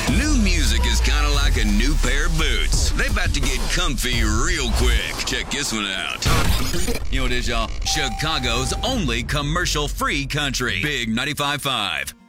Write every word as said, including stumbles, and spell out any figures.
New music is kind of like a new pair of boots. They about to get comfy real quick. Check this one out. You know what it is, y'all? Chicago's only commercial-free country. Big ninety-five point five.